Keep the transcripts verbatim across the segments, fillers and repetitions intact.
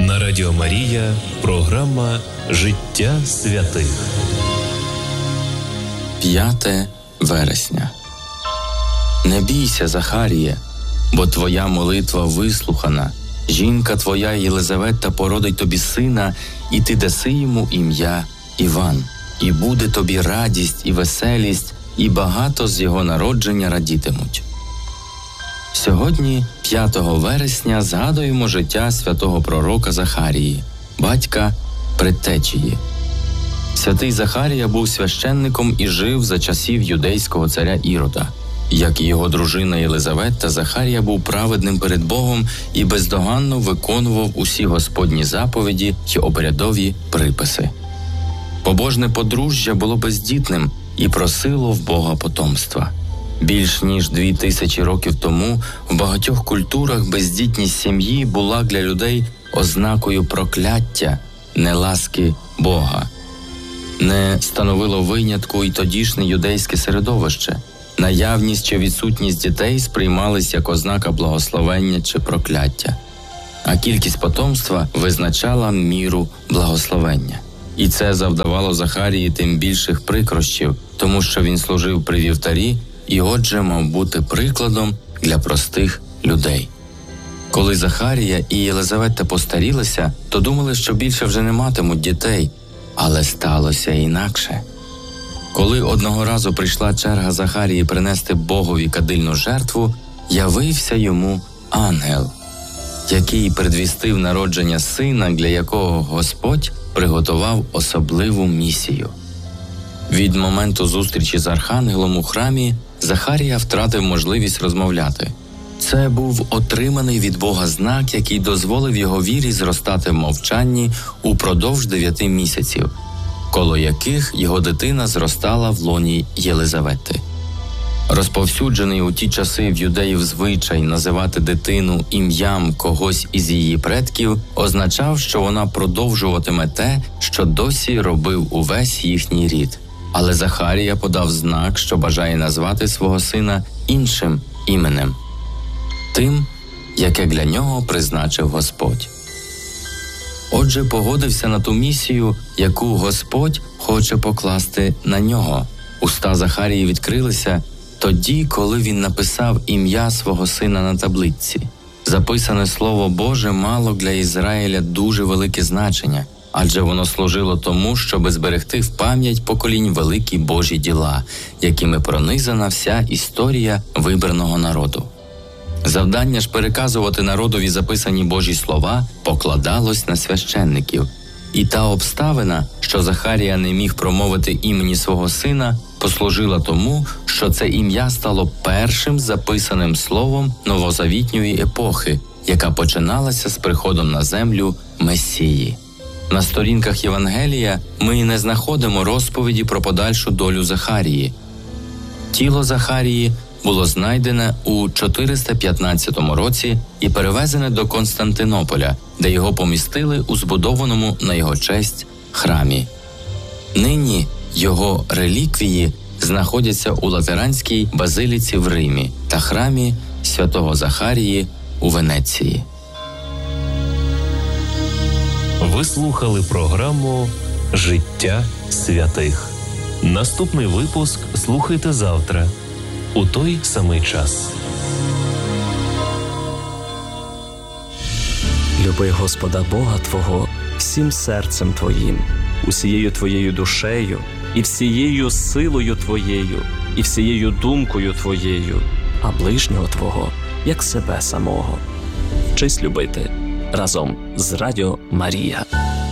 На Радіо Марія програма «Життя святих». п'яте вересня. Не бійся, Захаріє, бо твоя молитва вислухана. Жінка твоя Єлизавета породить тобі сина, і ти даси йому ім'я Іван. І буде тобі радість і веселість, і багато з його народження радітимуть. Сьогодні, п'ятого вересня, згадуємо життя святого пророка Захарії, батька предтечії. Святий Захарія був священником і жив за часів юдейського царя Ірода. Як і його дружина Єлизавета, Захарія був праведним перед Богом і бездоганно виконував усі Господні заповіді й обрядові приписи. Побожне подружжя було бездітним і просило в Бога потомства. Більш ніж дві тисячі років тому в багатьох культурах бездітність сім'ї була для людей ознакою прокляття, неласки Бога. Не становило винятку і тодішнє юдейське середовище. Наявність чи відсутність дітей сприймались як ознака благословення чи прокляття. А кількість потомства визначала міру благословення. І це завдавало Захарії тим більших прикрощів, тому що він служив при вівтарі і отже мав бути прикладом для простих людей. Коли Захарія і Єлизавета постарілися, то думали, що більше вже не матимуть дітей, але сталося інакше. Коли одного разу прийшла черга Захарії принести Богові кадильну жертву, явився йому ангел, який предвістив народження сина, для якого Господь приготував особливу місію. Від моменту зустрічі з архангелом у храмі Захарія втратив можливість розмовляти. Це був отриманий від Бога знак, який дозволив його вірі зростати в мовчанні упродовж дев'яти місяців, коло яких його дитина зростала в лоні Єлизавети. Розповсюджений у ті часи в юдеїв звичай називати дитину ім'ям когось із її предків означав, що вона продовжуватиме те, що досі робив увесь їхній рід. Але Захарія подав знак, що бажає назвати свого сина іншим іменем, тим, яке для нього призначив Господь. Отже, погодився на ту місію, яку Господь хоче покласти на нього. Уста Захарії відкрилися тоді, коли він написав ім'я свого сина на табличці. Записане Слово Боже мало для Ізраїля дуже велике значення, адже воно служило тому, щоби зберегти в пам'ять поколінь великі Божі діла, якими пронизана вся історія вибраного народу. Завдання ж переказувати народові записані Божі слова покладалось на священників. І та обставина, що Захарія не міг промовити імені свого сина, послужила тому, що це ім'я стало першим записаним словом новозавітньої епохи, яка починалася з приходом на землю Месії. На сторінках Євангелія ми не знаходимо розповіді про подальшу долю Захарії. Тіло Захарії було знайдене у чотириста п'ятнадцятому році і перевезене до Константинополя, де його помістили у збудованому на його честь храмі. Нині його реліквії знаходяться у Латеранській базиліці в Римі та храмі святого Захарії у Венеції. Ви слухали програму «Життя святих». Наступний випуск слухайте завтра у той самий час. Люби Господа Бога твого всім серцем твоїм, усією твоєю душею, і всією силою твоєю, і всією думкою твоєю, а ближнього твого, як себе самого. Вчись любити разом з Радіо Марія.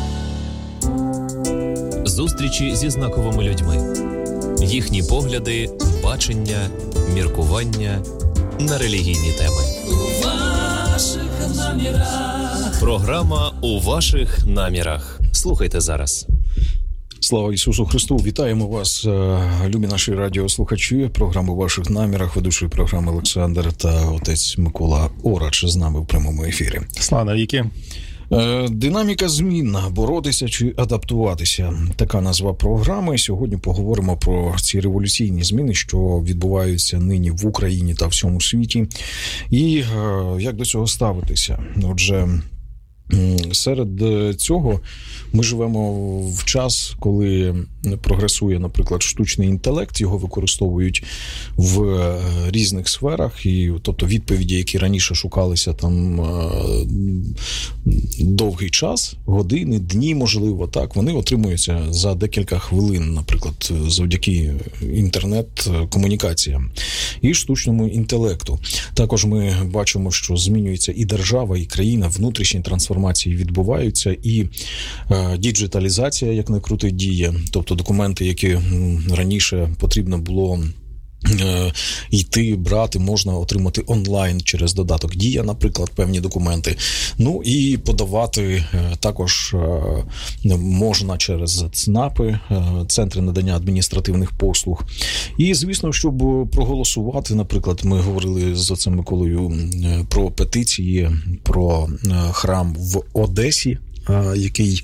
Зустрічі зі знаковими людьми. Їхні погляди, бачення, міркування на релігійні теми. У ваших намірах. Програма «У ваших намірах». Слухайте зараз. Слава Ісусу Христу! Вітаємо вас, любі наші радіослухачі. Програму «У ваших намірах», ведучий програми Олександр та отець Микола Орач з нами в прямому ефірі. Слава навіки! Динаміка змінна, боротися чи адаптуватися. Така назва програми. Сьогодні поговоримо про ці революційні зміни, що відбуваються нині в Україні та всьому світі. І як до цього ставитися. Отже, Серед цього ми живемо в час, коли прогресує, наприклад, штучний інтелект, його використовують в різних сферах, і, тобто відповіді, які раніше шукалися там довгий час, години, дні, можливо, так, вони отримуються за декілька хвилин, наприклад, завдяки інтернет-комунікаціям і штучному інтелекту. Також ми бачимо, що змінюється і держава, і країна, внутрішні трансформації відбуваються, і е, діджиталізація, як не крути, діє. Тобто документи, які раніше потрібно було е, йти, брати, можна отримати онлайн через додаток Дія, наприклад, певні документи. Ну і подавати е, також е, можна через ЦНАПи, е, Центри надання адміністративних послуг. І, звісно, щоб проголосувати, наприклад, ми говорили з отцем Миколою про петиції, про храм в Одесі, який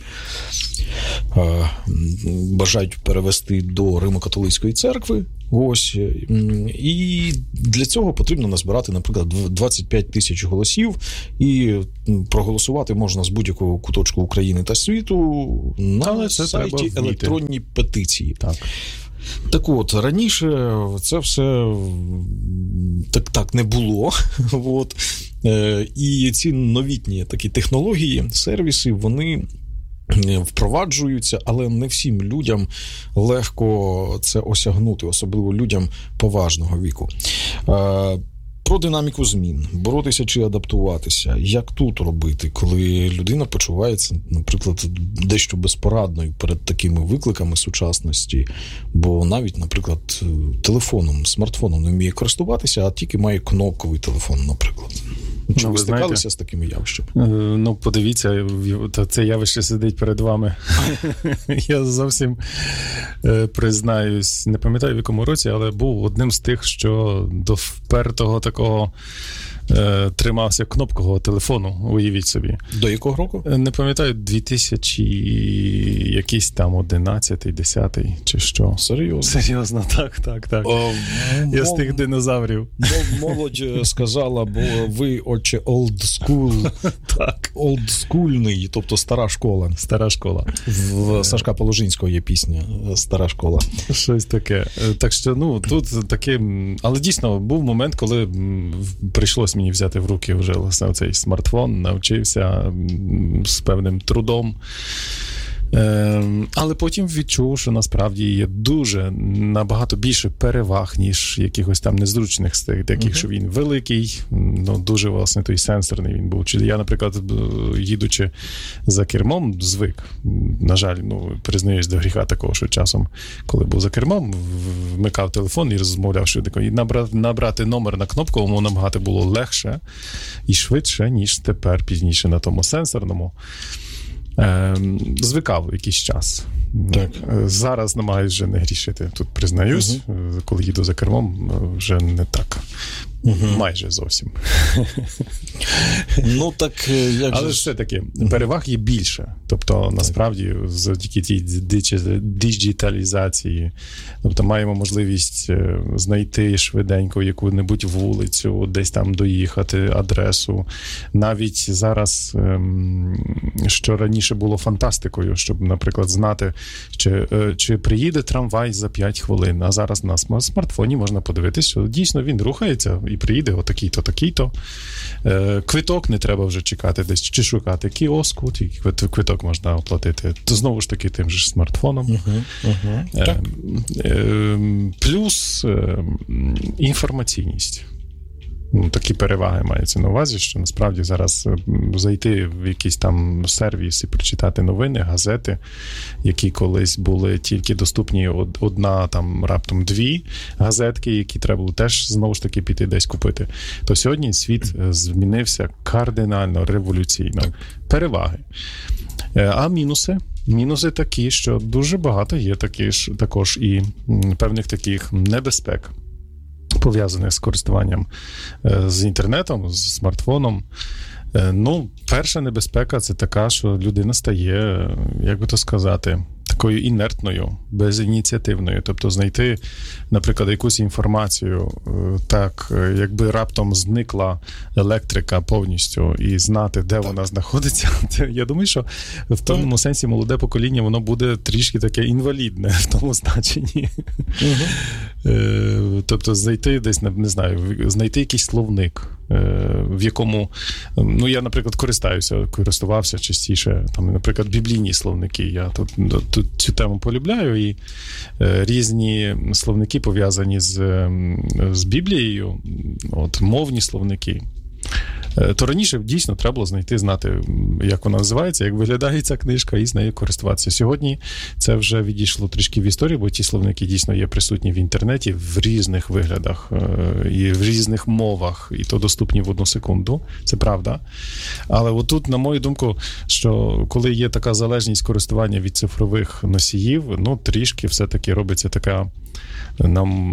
бажають перевести до Римо-католицької церкви. Ось. І для цього потрібно назбирати, наприклад, двадцять п'ять тисяч голосів, і проголосувати можна з будь-якого куточку України та світу на сайті електронні петиції. Так. Так от, раніше це все так, так не було. От. І ці новітні такі технології, сервіси, вони впроваджуються, але не всім людям легко це осягнути, особливо людям поважного віку. Про динаміку змін, боротися чи адаптуватися. Як тут робити, коли людина почувається, наприклад, дещо безпорадною перед такими викликами сучасності, бо навіть, наприклад, телефоном, смартфоном не вміє користуватися, а тільки має кнопковий телефон, наприклад. Чи ну, ви стикалися знаєте, з такими явищами? Ну, подивіться, це явище сидить перед вами. Я зовсім признаюсь, не пам'ятаю в якому році, але був одним з тих, що до впертого такого тримався кнопкового телефону, уявіть собі. До якого року? Не пам'ятаю, дві тисячі якийсь там одинадцятий, десятий чи що. Серйозно? Серйозно, так, так, так. О, Я мол... з тих динозаврів. Молодь сказала, бо ви, отче, old school. Так. Олдскульний, тобто стара школа. Стара школа. В Сашка Положинського є пісня «Стара школа». Щось таке. Так що, ну, тут таке... Але дійсно, був момент, коли прийшлось мені взяти в руки вже власне цей смартфон, навчився з певним трудом. Але потім відчув, що насправді є дуже набагато більше переваг, ніж якихось там незручних стих, таких, uh-huh. що він великий, ну, дуже, власне, той сенсорний він був. Чи я, наприклад, їдучи за кермом, звик, на жаль, ну, признаюсь до гріха такого, що часом, коли був за кермом, вмикав телефон і розмовляв швидко. І набрати номер на кнопковому набагато було легше і швидше, ніж тепер, пізніше на тому сенсорному. Звикав якийсь час. Так. Зараз намагаюсь вже не грішити. Тут признаюсь, uh-huh. коли їду за кермом, вже не так. Uh-huh. Майже зовсім. Ну, так, як Але ж... все-таки переваг є більше. Тобто, насправді, завдяки тій діджиталізації, тобто маємо можливість знайти швиденько яку-небудь вулицю, десь там доїхати, адресу. Навіть зараз, що раніше було фантастикою, щоб, наприклад, знати, чи, чи приїде трамвай за п'ять хвилин, а зараз на смартфоні можна подивитися, що дійсно він рухається і приїде отакий-то, такий-то. Квиток не треба вже чекати десь, чи шукати кіоску, квиток можна оплатити. То знову ж таки тим же смартфоном. Uh-huh, uh-huh. Так. Плюс інформаційність. Такі переваги маються на увазі, що насправді зараз зайти в якийсь там сервіс і прочитати новини, газети, які колись були тільки доступні одна, там раптом дві газетки, які треба було теж знову ж таки піти десь купити. То сьогодні світ змінився кардинально, революційно. Так. Переваги. А мінуси? Мінуси такі, що дуже багато є такі ж, також і певних таких небезпек, пов'язаних з користуванням з інтернетом, з смартфоном. Ну, перша небезпека – це така, що людина стає, як би то сказати, такою інертною, безініціативною. Тобто знайти, наприклад, якусь інформацію, так, якби раптом зникла електрика повністю і знати, де так. вона знаходиться. Я думаю, що в певному сенсі молоде покоління, воно буде трішки таке інвалідне в тому значенні. Угу. Тобто знайти десь, не знаю, знайти якийсь словник, в якому, ну, я, наприклад, користаюся, користувався частіше, там, наприклад, біблійні словники. Я тут, тут цю тему полюбляю, і е, різні словники пов'язані з, з Біблією, от, мовні словники. То раніше дійсно треба було знайти, знати, як вона називається, як виглядає ця книжка, і з нею користуватися. Сьогодні це вже відійшло трішки в історію, бо ті словники дійсно є присутні в інтернеті в різних виглядах і в різних мовах, і то доступні в одну секунду. Це правда. Але отут, на мою думку, що коли є така залежність користування від цифрових носіїв, ну, трішки все-таки робиться така нам...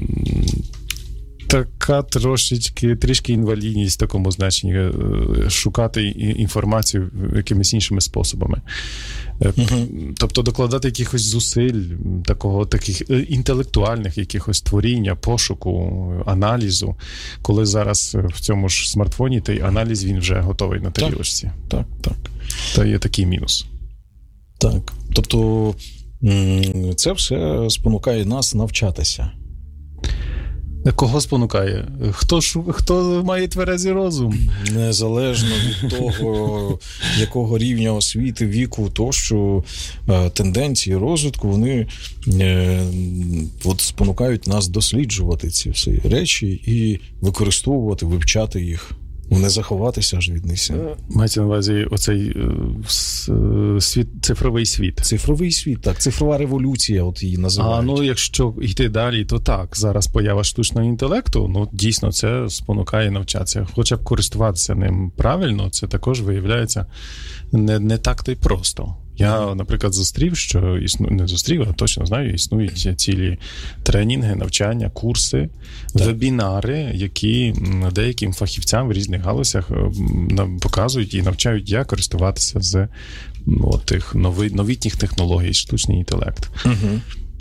Така трошечки, трішки інвалідність в такому значенні, шукати інформацію якимись іншими способами. Uh-huh. Тобто докладати якихось зусиль, такого, таких інтелектуальних якихось творіння, пошуку, аналізу, коли зараз в цьому ж смартфоні той аналіз, він вже готовий на тарілочці. Так, так. Це є такий мінус. Так. Тобто це все спонукає нас навчатися. Кого спонукає? Хто, хто має тверезий розум? Незалежно від того, якого рівня освіти, віку, тощо, тенденції розвитку, вони от спонукають нас досліджувати ці всі речі і використовувати, вивчати їх. Не заховатися аж від них. Мається на увазі оцей світ, цифровий світ. Цифровий світ, так. Цифрова революція, от її називають. А, ну, якщо йти далі, то так. Зараз поява штучного інтелекту, ну, дійсно, це спонукає навчатися. Хоча б користуватися ним правильно, це також виявляється не, не так то й просто. Я, наприклад, зустрів, що існує, не зустрів, а точно знаю, існують цілі тренінги, навчання, курси, так. вебінари, які деяким фахівцям в різних галузях показують і навчають, як користуватися з ну, тих нови, новітніх технологій, штучний інтелект. Угу.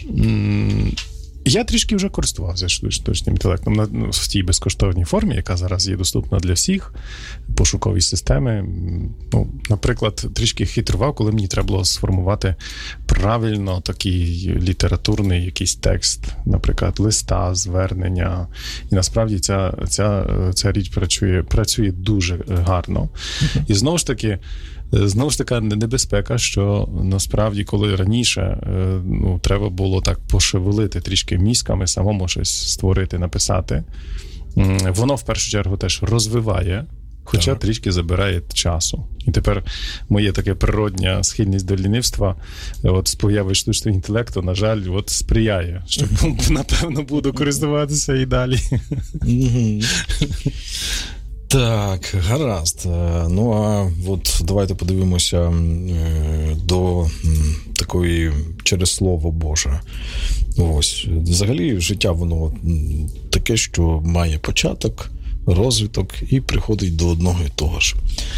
Я трішки вже користувався штучним інтелектом на, ну, в тій безкоштовній формі, яка зараз є доступна для всіх, пошукові системи. Ну, наприклад, трішки хитрував, коли мені треба було сформувати правильно такий літературний якийсь текст, наприклад, листа, звернення. І насправді ця, ця, ця річ працює, працює дуже гарно. І знову ж таки, Знову ж така небезпека, що насправді, коли раніше ну, треба було так пошевелити трішки мізками, самому щось створити, написати, воно в першу чергу теж розвиває, хоча так. трішки забирає часу. І тепер моє таке природня схильність до лінивства от з появи штучного інтелекту, на жаль, от сприяє, що, напевно, буду користуватися і далі. Так, гаразд. Ну, а от давайте подивимося до такої через Слово Боже. Ось. Взагалі, життя, воно таке, що має початок, розвиток і приходить до одного і того ж.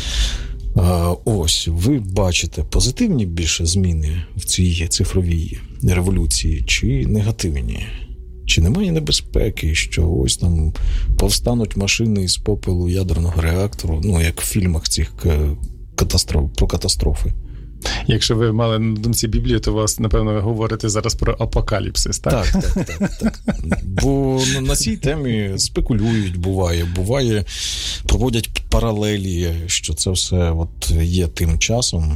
Ось, ви бачите позитивні більше зміни в цій цифровій революції чи негативні? Чи немає небезпеки, що ось там повстануть машини із попелу ядерного реактору, ну, як в фільмах цих катастроф, про катастрофи? Якщо ви мали на думці Біблію, то у вас, напевно, ви говорите зараз про апокаліпсис, так? Так, так, так. так. Бо на цій темі спекулюють, буває. Буває, проводять паралелі, що це все от є тим часом,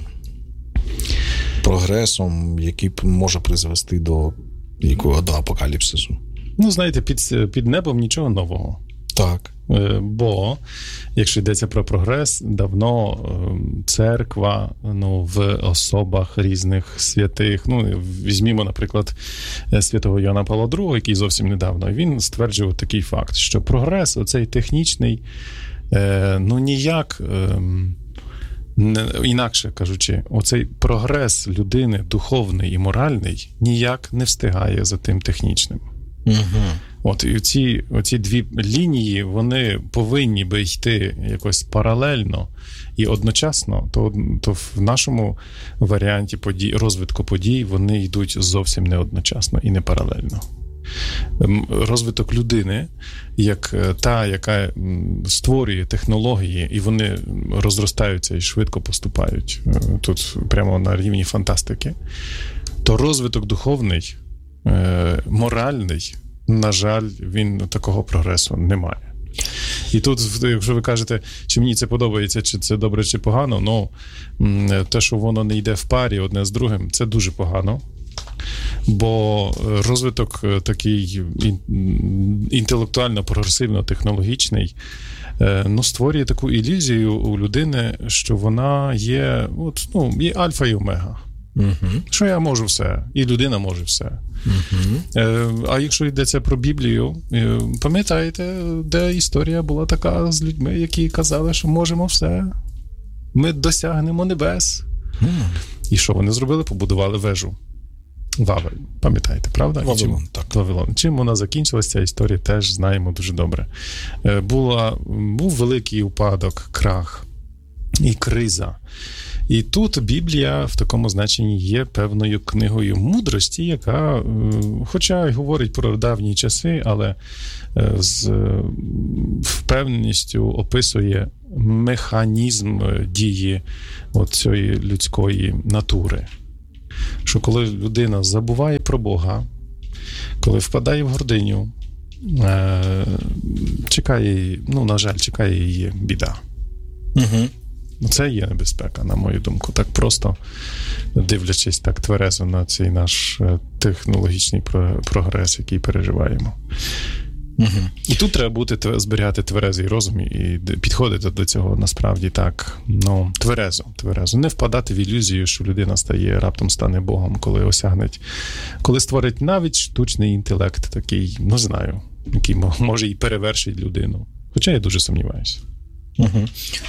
прогресом, який може призвести до якого до апокаліпсису. Ну, знаєте, під, під небом нічого нового. Так. Бо, якщо йдеться про прогрес, давно церква, ну, в особах різних святих, ну, візьмімо, наприклад, святого Йоанна Павла другого, який зовсім недавно, він стверджував такий факт, що прогрес, оцей технічний, ну, ніяк... Не, інакше кажучи, оцей прогрес людини духовний і моральний ніяк не встигає за тим технічним. Угу. От, і ці, оці дві лінії, вони повинні би йти якось паралельно і одночасно, то, то в нашому варіанті подій, розвитку подій вони йдуть зовсім не одночасно і не паралельно. Розвиток людини, як та, яка створює технології, і вони розростаються і швидко поступають тут прямо на рівні фантастики, то розвиток духовний, моральний, на жаль, він такого прогресу не має. І тут, якщо ви кажете, чи мені це подобається, чи це добре, чи погано, ну, те, що воно не йде в парі одне з другим, це дуже погано. Бо розвиток такий інтелектуально-прогресивно-технологічний, ну, створює таку ілюзію у людини, що вона є, от, ну, є альфа і омега. Uh-huh. Що я можу все, і людина може все. Uh-huh. А якщо йдеться про Біблію, пам'ятаєте, де історія була така з людьми, які казали, що можемо все, ми досягнемо небес. Uh-huh. І що вони зробили? Побудували вежу. Вавиль, пам'ятаєте, правда? Вавилон, чим, так. Вавилон. Чим вона закінчилася, ця історія теж знаємо дуже добре. Була, був великий упадок, крах і криза. І тут Біблія в такому значенні є певною книгою мудрості, яка, хоча й говорить про давні часи, але з впевненістю описує механізм дії цієї людської натури. Що коли людина забуває про Бога, коли впадає в гординю, чекає, ну, на жаль, чекає її біда. Угу. Це є небезпека, на мою думку. Так просто, дивлячись так тверезо на цей наш технологічний прогрес, який переживаємо. Угу. І тут треба бути, зберігати тверезий розум і підходити до цього насправді так, ну, тверезо, тверезо. Не впадати в ілюзію, що людина стає, раптом стане Богом, коли осягнеть, коли створить навіть штучний інтелект такий, ну, знаю, який може і перевершить людину. Хоча я дуже сумніваюся. Угу.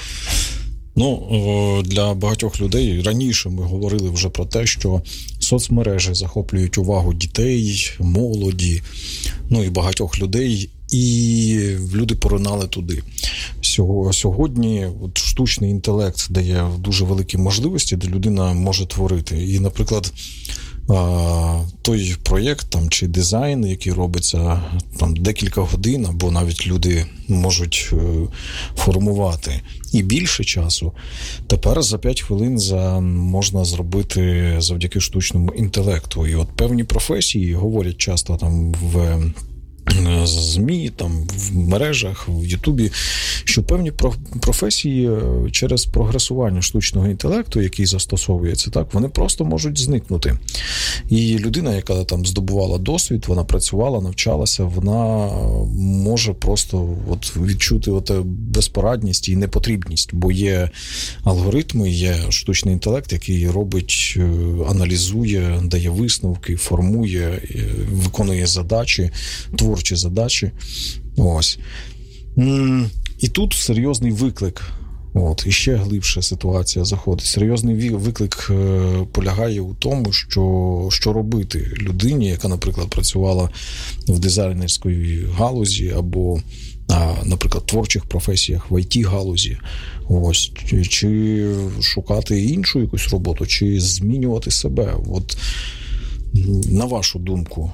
Ну, для багатьох людей раніше ми говорили вже про те, що соцмережі захоплюють увагу дітей, молоді, ну і багатьох людей, і люди поринали туди. Сьогодні от штучний інтелект дає дуже великі можливості, де людина може творити. І, наприклад, той проєкт там, чи дизайн, який робиться там, декілька годин, або навіть люди можуть формувати і більше часу, тепер за п'ять хвилин за, можна зробити завдяки штучному інтелекту. І от певні професії говорять часто там в ЗМІ, там, в мережах, в Ютубі, що певні професії через прогресування штучного інтелекту, який застосовується, так, вони просто можуть зникнути. І людина, яка там здобувала досвід, вона працювала, навчалася, вона може просто от відчути от безпорадність і непотрібність, бо є алгоритми, є штучний інтелект, який робить, аналізує, дає висновки, формує, виконує задачі, творчі задачі. Ось. І тут серйозний виклик. От, і ще глибше ситуація заходить. Серйозний виклик полягає у тому, що, що робити людині, яка, наприклад, працювала в дизайнерській галузі або, наприклад, творчих професіях в ай ті-галузі. Ось, чи, чи шукати іншу якусь роботу, чи змінювати себе. От, на вашу думку.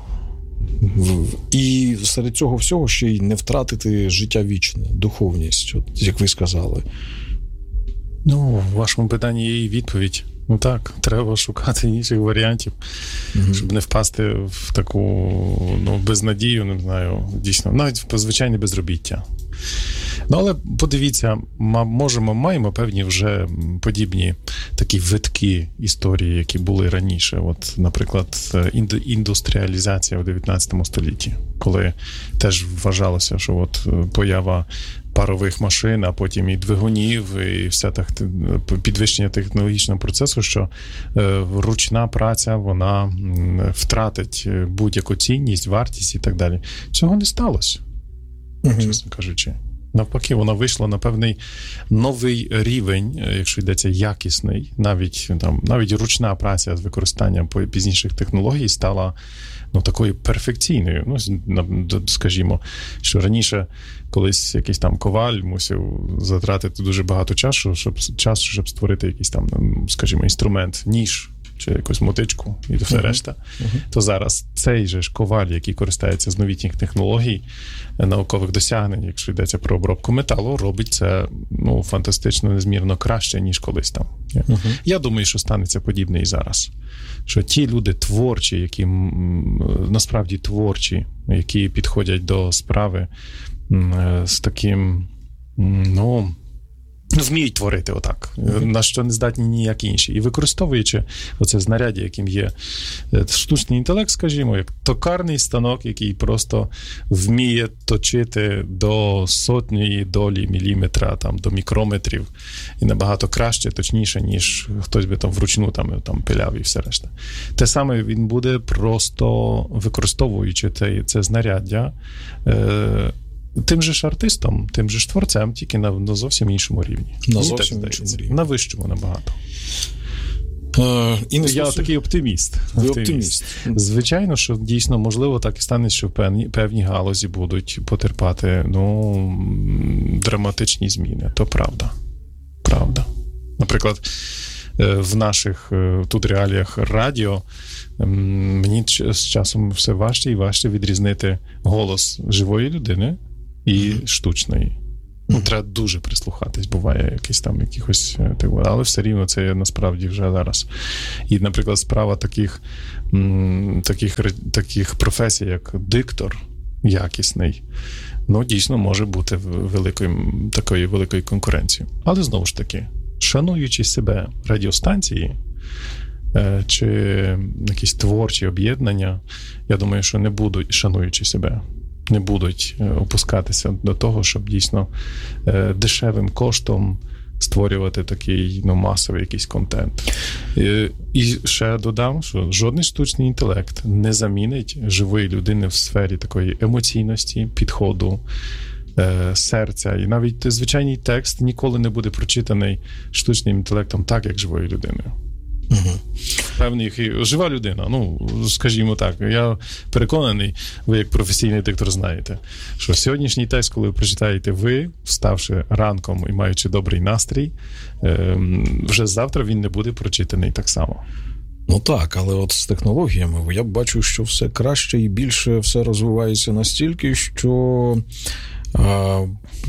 І серед цього всього ще й не втратити життя вічне, духовність, от, як ви сказали. Ну, в вашому питанні є і відповідь. Ну так, треба шукати інших варіантів, mm-hmm. щоб не впасти в таку, ну, безнадію, не знаю, дійсно, навіть в звичайне безробіття. Ну, але подивіться, можемо, маємо певні вже подібні такі витки історії, які були раніше. От, наприклад, індустріалізація в дев'ятнадцятому столітті, коли теж вважалося, що от поява парових машин, а потім і двигунів, і вся так підвищення технологічного процесу, що е, ручна праця, вона втратить будь-яку цінність, вартість і так далі. Цього не сталося, uh-huh. чесно кажучи. Навпаки, вона вийшла на певний новий рівень, якщо йдеться якісний, навіть там навіть ручна праця з використанням пізніших технологій стала ну, такою перфекційною. Ну, скажімо, що раніше колись якийсь там коваль мусив затратити дуже багато часу, щоб часу, щоб створити якийсь там, скажімо, інструмент, ніж чи якусь мотичку і все uh-huh. решта, uh-huh. то зараз цей же ж коваль, який користається з новітніх технологій, наукових досягнень, якщо йдеться про обробку металу, робить це ну, фантастично, незмірно краще, ніж колись там. Uh-huh. Я думаю, що станеться подібне і зараз. Що ті люди творчі, які насправді творчі, які підходять до справи з таким, ну, вміють творити отак, mm-hmm. на що не здатні ніякі інші. І використовуючи оце знаряддя, яким є штучний інтелект, скажімо, як токарний станок, який просто вміє точити до сотні долі міліметра, там, до мікрометрів, і набагато краще, точніше, ніж хтось би там вручну там, там пиляв і все решта. Те саме він буде просто використовуючи це, це знаряддя, е- тим же ж артистом, тим же ж творцем, тільки на, на зовсім іншому рівні. На Мені зовсім іншому рівні. На вищому набагато. Uh, і Я слухаю... такий оптиміст. Ви оптиміст. Звичайно, що дійсно, можливо, так і стане, що певні, певні галузі будуть потерпати ну, драматичні зміни. То правда. Правда. Наприклад, в наших тут реаліях радіо мені з часом все важче і важче відрізнити голос живої людини і штучної. Ну, треба дуже прислухатись, буває якийсь там якихось, але все рівно це є насправді вже зараз. І, наприклад, справа таких, таких, таких професій, як диктор якісний, ну, дійсно може бути великою, такою великою конкуренцією. Але, знову ж таки, шануючи себе радіостанції, чи якісь творчі об'єднання, я думаю, що не будуть, шануючи себе, не будуть опускатися до того, щоб дійсно дешевим коштом створювати такий ну, масовий якийсь контент. І, і ще додам, що жодний штучний інтелект не замінить живої людини в сфері такої емоційності, підходу, серця. І навіть звичайний текст ніколи не буде прочитаний штучним інтелектом так, як живою людиною. Угу. Певний, жива людина, ну, скажімо так, я переконаний, ви як професійний диктор знаєте, що сьогоднішній текст, коли ви прочитаєте ви, вставши ранком і маючи добрий настрій, вже завтра він не буде прочитаний так само. Ну так, але от з технологіями я бачу, що все краще і більше все розвивається настільки, що а,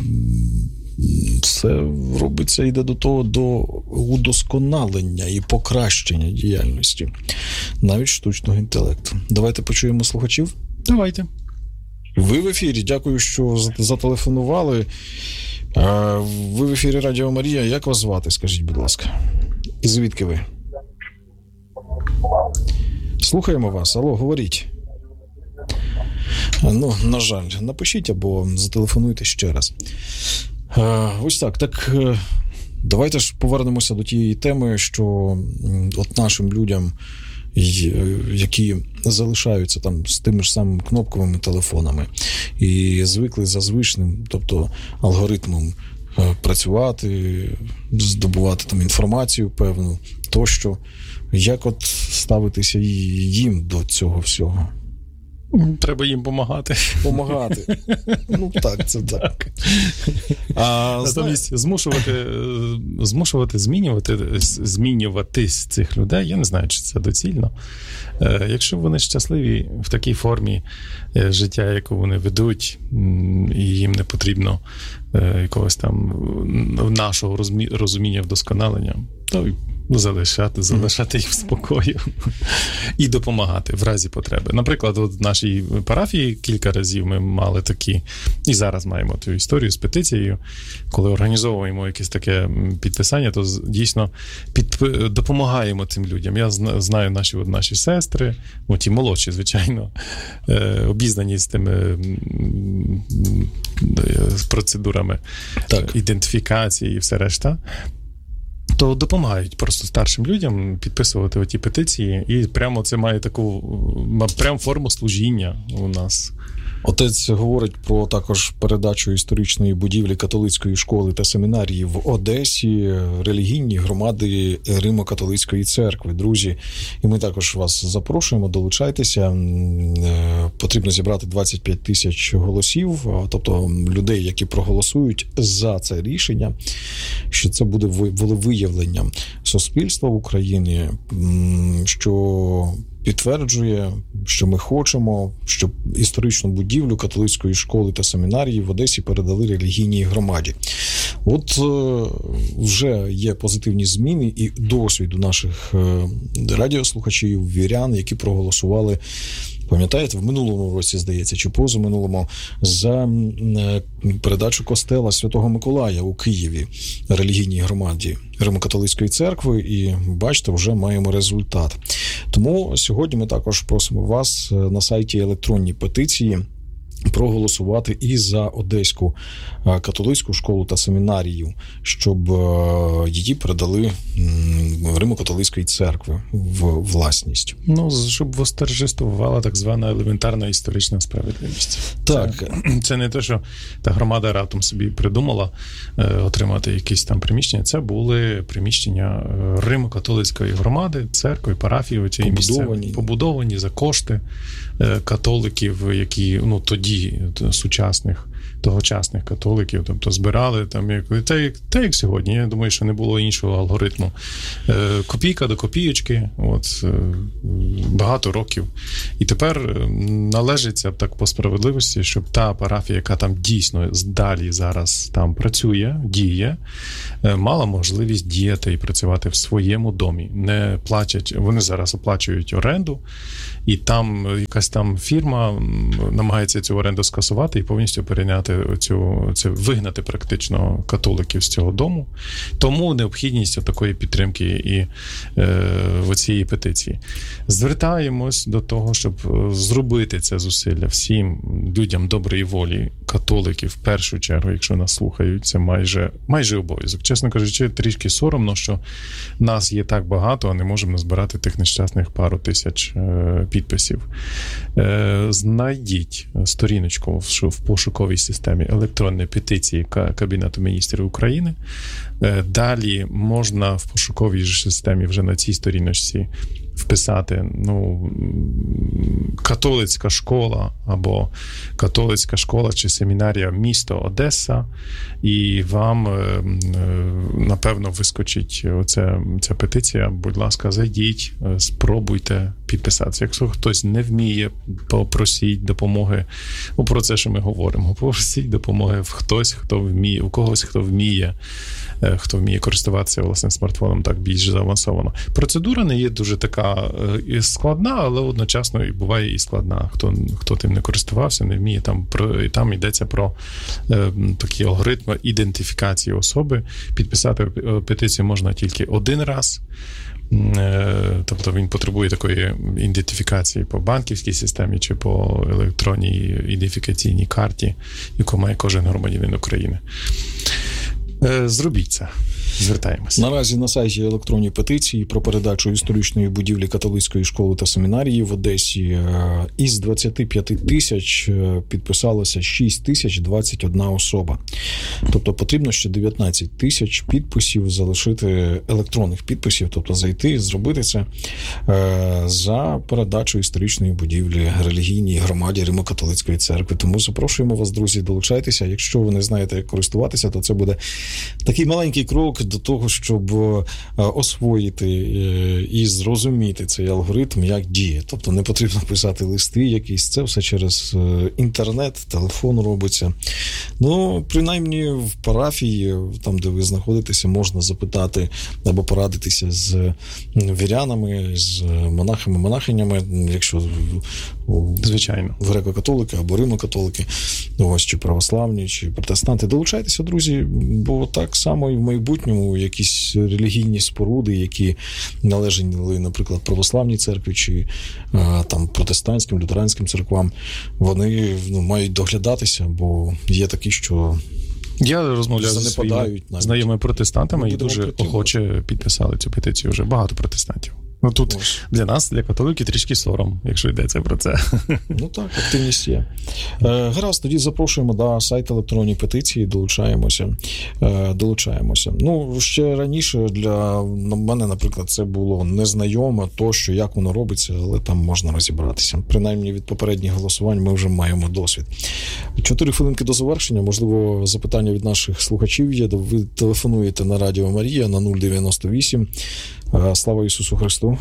все робиться, йде до того, до удосконалення і покращення діяльності, навіть штучного інтелекту. Давайте почуємо слухачів. Давайте. Ви в ефірі, дякую, що зателефонували. Ви в ефірі Радіо Марія. Як вас звати, скажіть, будь ласка? І звідки ви? Слухаємо вас. Алло, говоріть. Ну, на жаль, напишіть або зателефонуйте ще раз. Ось так. Так, давайте ж повернемося до тієї теми, що от нашим людям, які залишаються там з тими ж самими кнопковими телефонами і звикли за звичним, тобто алгоритмом працювати, здобувати там інформацію певну, тощо, як от ставитися їм до цього всього? Треба їм допомагати. Помагати. Ну так, це так. А натомість змушувати, змушувати змінювати, змінюватись цих людей, я не знаю, чи це доцільно. Якщо вони щасливі в такій формі життя, яку вони ведуть, і їм не потрібно якогось там нашого розуміння вдосконалення, то залишати, залишати їх в спокою і допомагати в разі потреби. Наприклад, от в нашій парафії кілька разів ми мали такі, і зараз маємо цю історію з петицією, коли організовуємо якесь таке підписання, то дійсно під, допомагаємо цим людям. Я знаю наші, от наші сестри, ну, ті молодші, звичайно, обізнані з тими процедурами так. ідентифікації і все решта, то допомагають просто старшим людям підписувати оті петиції, і прямо це має таку прям форму служіння у нас. Отець говорить про також передачу історичної будівлі католицької школи та семінарії в Одесі релігійній громади Римо-католицької церкви. Друзі, і ми також вас запрошуємо, долучайтеся. Потрібно зібрати двадцять п'ять тисяч голосів, тобто людей, які проголосують за це рішення, що це буде волевиявленням суспільства в Україні, що підтверджує, що ми хочемо, щоб історичну будівлю католицької школи та семінарії в Одесі передали релігійній громаді. От вже є позитивні зміни і досвід у наших радіослухачів, вірян, які проголосували, пам'ятаєте, в минулому році, здається, чи позаминулому, за передачу костела Святого Миколая у Києві релігійній громаді Римо-католицької церкви, і, бачите, вже маємо результат. Тому сьогодні ми також просимо вас на сайті електронні петиції проголосувати і за Одеську католицьку школу та семінарію, щоб її передали Римо-католицької церкви в власність. Ну, щоб восторжествувала так звана елементарна історична справедливість. Так. Це, це не те, що та громада раптом собі придумала е, отримати якісь там приміщення. Це були приміщення Римо-католицької громади, церкви, парафії, цієї місцевої, побудовані за кошти е, католиків, які, ну, тоді сучасних, тогочасних католиків, тобто збирали там, як, те, як, те, як сьогодні. Я думаю, що не було іншого алгоритму. Е, копійка до копійочки, от, е, багато років. І тепер належиться так по справедливості, щоб та парафія, яка там дійсно далі зараз там працює, діє, е, мала можливість діяти і працювати в своєму домі. Не платять, вони зараз оплачують оренду, і там якась там фірма намагається цю оренду скасувати і повністю перейняти цю, це вигнати практично католиків з цього дому. Тому необхідність такої підтримки і е, в цій петиції. Звертаємось до того, щоб зробити це зусилля всім людям доброї волі, католиків в першу чергу, якщо нас слухають, це майже, майже обов'язок. Чесно кажучи, трішки соромно, що нас є так багато, а не можемо назбирати тих нещасних пару тисяч е, підписів. Е, знайдіть сторіночку в, в пошуковій системі електронної петиції Кабінету міністрів України. Е, далі можна в пошуковій системі вже на цій сторіночці вписати, ну, католицька школа або католицька школа чи семінарія місто Одеса, і вам, напевно, вискочить оця, ця петиція. Будь ласка, зайдіть, спробуйте підписатися. Якщо хтось не вміє, попросіть допомоги. Ну, про це, що ми говоримо. Попросіть допомоги в хтось, хто вміє, у когось, хто вміє, хто вміє користуватися власним смартфоном так більш заавансовано. Процедура не є дуже така і складна, але одночасно і буває і складна. Хто, хто тим не користувався, не вміє, там, про, і там йдеться про е, такі алгоритми ідентифікації особи. Підписати петицію можна тільки один раз. Тобто він потребує такої ідентифікації по банківській системі чи по електронній ідентифікаційній карті, яку має кожен громадянин України. Зробіть це. Звертаємося. Наразі на сайті електронні петиції про передачу історичної будівлі католицької школи та семінарії в Одесі із двадцяти п'яти тисяч підписалося шість тисяч двадцять одна особа. Тобто потрібно ще дев'ятнадцять тисяч підписів залишити, електронних підписів, тобто зайти і зробити це за передачу історичної будівлі релігійній громаді Римо-католицької церкви. Тому запрошуємо вас, друзі, долучайтеся. Якщо ви не знаєте, як користуватися, то це буде такий маленький крок до того, щоб освоїти і зрозуміти цей алгоритм, як діє. Тобто не потрібно писати листи якісь, це все через інтернет, телефон робиться. Ну, принаймні в парафії, там, де ви знаходитеся, можна запитати або порадитися з вірянами, з монахами, монахинями, якщо звичайно греко-католики або римо-католики, ось, чи православні, чи протестанти. Долучайтеся, друзі, бо так само і в майбутньому якісь релігійні споруди, які належали, наприклад, православній церкві чи а, там протестантським, лютеранським церквам, вони, ну, мають доглядатися, бо є такі, що я розмовляю зі своїми знайомими протестантами і дуже охоче підписали цю петицію. Вже багато протестантів. Ну тут Ось. для нас, для католиків, трішки сором, якщо йдеться про це. Ну так, активність є. Е, гаразд, тоді запрошуємо на сайт електронні петиції, долучаємося. Е, долучаємося. Ну, ще раніше для мене, наприклад, це було незнайомо, то, що як воно робиться, але там можна розібратися. Принаймні від попередніх голосувань ми вже маємо досвід. Чотири хвилинки до завершення, можливо, запитання від наших слухачів є. Ви телефонуєте на Радіо Марія на нуль дев'яносто вісім. Е, слава Ісусу Христу!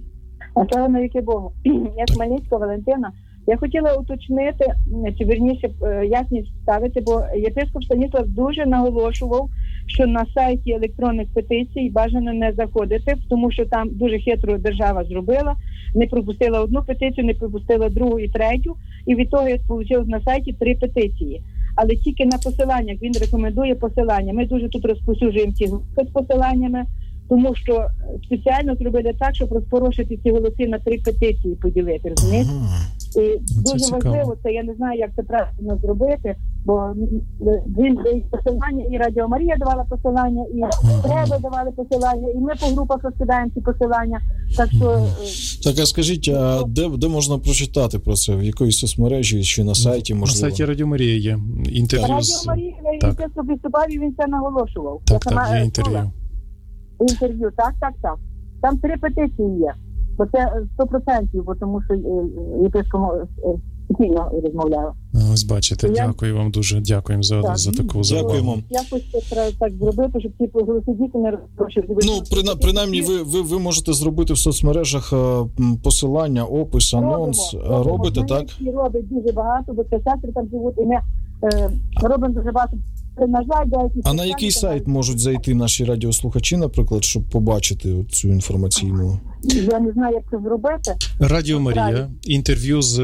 Слава навіки Богу. Я Хмельницька Валентина. Я хотіла уточнити, чи вірніше ясність ставити, бо єпископ Станіслав дуже наголошував, що на сайті електронних петицій бажано не заходити, тому що там дуже хитро держава зробила, не пропустила одну петицію, не пропустила другу і третю, і від того вийшло на сайті три петиції. Але тільки на посиланнях, він рекомендує посилання. Ми дуже тут розповсюджуємо ці групи з посиланнями, тому що спеціально зробили так, щоб розпорошити ці голоси на три петиції поділити, розумієте? І Це дуже цікаво. важливо, це я не знаю, як це правильно зробити, бо він і посилання, і Радіо Марія давала посилання, і треба давали посилання, і ми по групах розкидаємо ці посилання. Так що е, Так, а скажіть, а де, де можна прочитати про це? В якоїсь соцмережі чи на сайті, можливо? На сайті Радіо Марія є інтерв'ю Радіо з... Марія Так. єпископ виступав, і він це наголошував. Так, Я сама, так, є е, інтерв'ю. чула. Інтерв'ю, так, так, так. Там три петиції є. Бо це сто відсотків, бо тому що е, єпископ е, спокійно розмовляв. Ось бачите, Я- дякую вам дуже, дякуємо за, Так. за таку Дякуємо. увагу. Якось це треба так зробити, щоб ці голоси дійсно не розпрошили. Ну, прина, принаймні, ви, ви, ви можете зробити в соцмережах е, м, посилання, опис, анонс. Робимо, робите, так? І робить дуже багато, бо це сестри там живуть, і ми е, робимо дуже багато. На жаль, деякі А на який сайт можуть зайти наші радіослухачі, наприклад, щоб побачити цю інформаційну? Я не знаю, як це зробити. Радіо Марія, інтерв'ю з